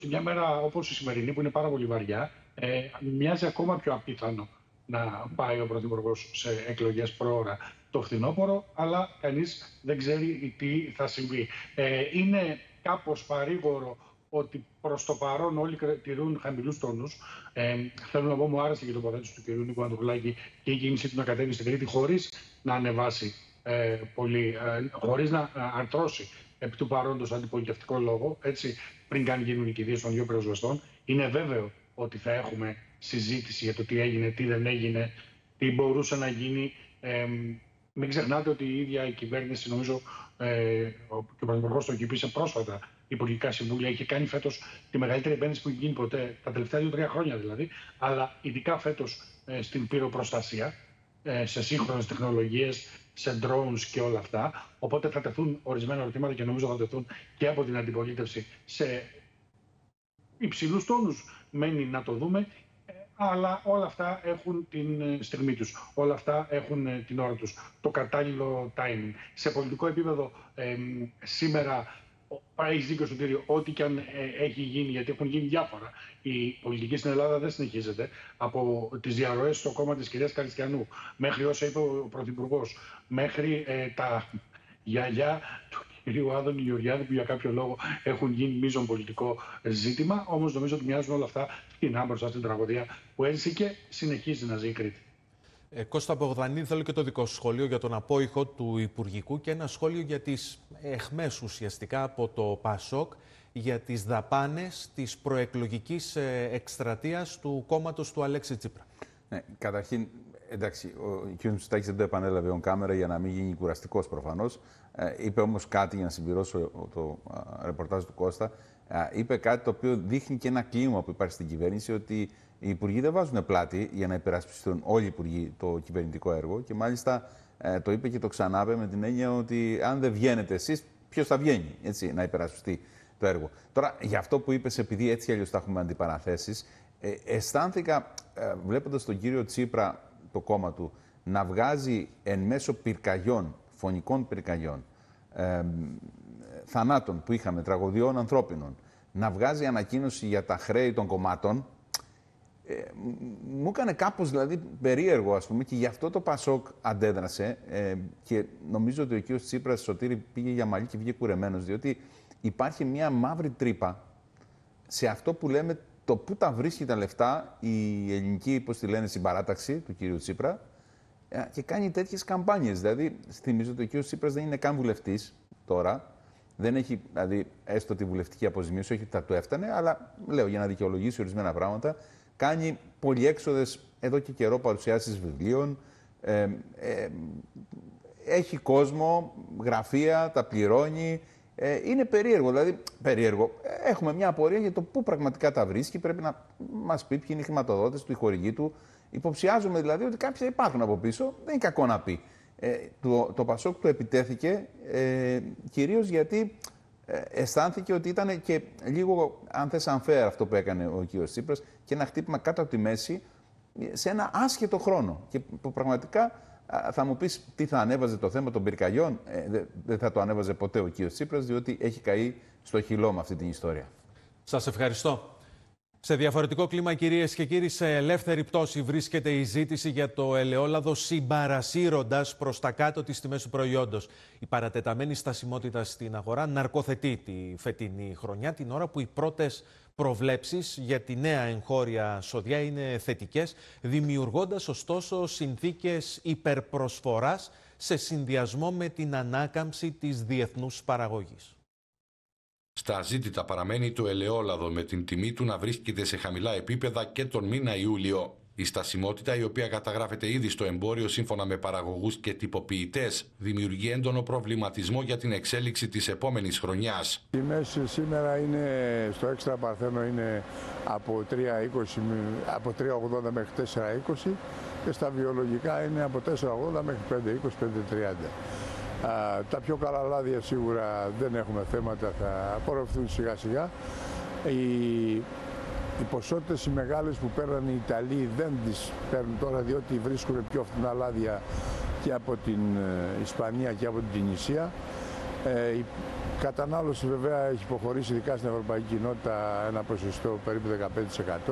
Και μια μέρα όπως η σημερινή, που είναι πάρα πολύ βαριά, μοιάζει ακόμα πιο απίθανο να πάει ο Πρωθυπουργός σε εκλογές προώρα το φθινόπωρο, αλλά κανείς δεν ξέρει τι θα συμβεί. Είναι κάπως παρήγορο ότι προς το παρόν όλοι τηρούν χαμηλούς τόνους. Θέλω να πω, μου άρεσε και η τοποθέτηση του κ. Νίκου Ανδρουλάκη και η κίνησή του να κατέβει στην Κρήτη χωρίς να ανεβάσει πολύ, χωρίς να αρθρώσει επί του παρόντος αντιπολιτευτικό λόγο, έτσι, πριν καν γίνουν οι κηδείες των δύο πυροσβεστών. Είναι βέβαιο ότι θα έχουμε συζήτηση για το τι έγινε, τι δεν έγινε, τι μπορούσε να γίνει. Μην ξεχνάτε ότι η ίδια η κυβέρνηση, νομίζω, και ο Πρωθυπουργός το είπε πρόσφατα, υπουργικά συμβούλια, είχε κάνει φέτος τη μεγαλύτερη επένδυση που έχει γίνει ποτέ, τα τελευταία 2-3 χρόνια δηλαδή, αλλά ειδικά φέτος στην πυροπροστασία, σε σύγχρονες τεχνολογίες, σε drones και όλα αυτά. Οπότε θα τεθούν ορισμένα ερωτήματα και νομίζω θα τεθούν και από την αντιπολίτευση σε υψηλούς τόνους. Μένει να το δούμε, αλλά όλα αυτά έχουν την στιγμή τους. Όλα αυτά έχουν την ώρα τους. Το κατάλληλο timing. Σε πολιτικό επίπεδο, σήμερα, έχεις δίκιο, Σωτήριο, ό,τι και αν έχει γίνει, γιατί έχουν γίνει διάφορα. Η πολιτική στην Ελλάδα δεν συνεχίζεται. Από τις διαρροές στο κόμμα της κυρίας Καριστιανού, μέχρι όσα είπε ο Πρωθυπουργός, μέχρι τα γιαγιά του κυρίου Άδωνη Γεωργιάδη, που για κάποιο λόγο έχουν γίνει μείζον πολιτικό ζήτημα. Όμως νομίζω ότι μοιάζουν όλα αυτά στην μπροστά στην τραγωδία που έζησε και συνεχίζει να ζει η Κρήτη. Κώστα Μπογδανίδη, θέλω και το δικό σου σχόλιο για τον απόϊχο του Υπουργικού και ένα σχόλιο για τις αιχμές ουσιαστικά από το ΠΑΣΟΚ για τις δαπάνες της προεκλογικής εκστρατείας του κόμματος του Αλέξη Τσίπρα. Ναι, καταρχήν, εντάξει, ο κ. Μητσοτάκης δεν το επανέλαβε on camera για να μην γίνει κουραστικός προφανώς. Είπε όμως κάτι, για να συμπληρώσω το ρεπορτάζ του Κώστα, είπε κάτι το οποίο δείχνει και ένα κλίμα που υπάρχει στην κυβέρνηση, ότι οι υπουργοί δεν βάζουν πλάτη για να υπερασπιστούν όλοι οι υπουργοί το κυβερνητικό έργο και μάλιστα το είπε και το ξανάπε με την έννοια ότι αν δεν βγαίνετε εσείς, ποιος θα βγαίνει έτσι, να υπερασπιστεί το έργο. Τώρα, για αυτό που είπες, επειδή έτσι αλλιώς τα έχουμε αντιπαραθέσεις, αισθάνθηκα βλέποντας τον κύριο Τσίπρα, το κόμμα του, να βγάζει εν μέσω πυρκαγιών, φωνικών πυρκαγιών, θανάτων που είχαμε, τραγωδιών ανθρώπινων, να βγάζει ανακοίνωση για τα χρέη των κομμάτων, μου έκανε κάπως δηλαδή περίεργο, ας πούμε, και γι' αυτό το ΠΑΣΟΚ αντέδρασε και νομίζω ότι ο κ. Τσίπρας, Σωτήρη, πήγε για μαλλί και βγήκε κουρεμένος, διότι υπάρχει μια μαύρη τρύπα σε αυτό που λέμε το πού τα βρίσκει τα λεφτά η ελληνική, πώς τη λένε, συμπαράταξη του κ. Τσίπρα και κάνει τέτοιες καμπάνιες. Δηλαδή, θυμίζω ότι ο κ. Τσίπρας δεν είναι καν βουλευτής τώρα, δεν έχει δηλαδή έστω τη βουλευτική αποζημίωση, όχι ότι θα του έφτανε, αλλά λέω για να δικαιολογήσει ορισμένα πράγματα. Κάνει πολυέξοδες εδώ και καιρό παρουσιάσεις βιβλίων, έχει κόσμο, γραφεία, τα πληρώνει. Είναι περίεργο, δηλαδή περίεργο. Έχουμε μια απορία για το πού πραγματικά τα βρίσκει. Πρέπει να μας πει ποιοι είναι οι χρηματοδότες του, οι χορηγοί του. Υποψιάζομαι δηλαδή ότι κάποιοι υπάρχουν από πίσω. Δεν είναι κακό να πει. Το ΠΑΣΟΚ του επιτέθηκε κυρίως γιατί αισθάνθηκε ότι ήταν και λίγο, αν θες, unfair αυτό που έκανε ο κ. Τσίπρας και ένα χτύπημα κάτω από τη μέση σε ένα άσχετο χρόνο. Και πραγματικά θα μου πεις τι θα ανέβαζε το θέμα των πυρκαγιών. Δεν θα το ανέβαζε ποτέ ο κ. Τσίπρας, διότι έχει καεί στο χυλό με αυτή την ιστορία. Σας ευχαριστώ. Σε διαφορετικό κλίμα, κυρίες και κύριοι, σε ελεύθερη πτώση βρίσκεται η ζήτηση για το ελαιόλαδο, συμπαρασύροντας προς τα κάτω τις τιμές του προϊόντος. Η παρατεταμένη στασιμότητα στην αγορά ναρκοθετεί τη φετινή χρονιά, την ώρα που οι πρώτες προβλέψεις για τη νέα εγχώρια σοδιά είναι θετικές, δημιουργώντας ωστόσο συνθήκες υπερπροσφοράς σε συνδυασμό με την ανάκαμψη της διεθνούς παραγωγής. Στα ζήτητα παραμένει το ελαιόλαδο, με την τιμή του να βρίσκεται σε χαμηλά επίπεδα και τον μήνα Ιούλιο. Η στασιμότητα, η οποία καταγράφεται ήδη στο εμπόριο σύμφωνα με παραγωγούς και τυποποιητές, δημιουργεί έντονο προβληματισμό για την εξέλιξη της επόμενης χρονιάς. Οι τιμές σήμερα είναι στο έξτρα παρθένο είναι από 3,80 μέχρι 4,20 και στα βιολογικά είναι από 4,80 μέχρι 5,20, 5,30. Τα πιο καλά λάδια σίγουρα δεν έχουμε θέματα, θα απορροφηθούν σιγά σιγά. Οι ποσότητες οι μεγάλες που παίρνουν οι Ιταλοί δεν τις παίρνουν τώρα, διότι βρίσκουν πιο φθηνά λάδια και από την Ισπανία και από την Τινησία. κατανάλωση βέβαια έχει υποχωρήσει, ειδικά στην ευρωπαϊκή κοινότητα, ένα ποσοστό περίπου 15%.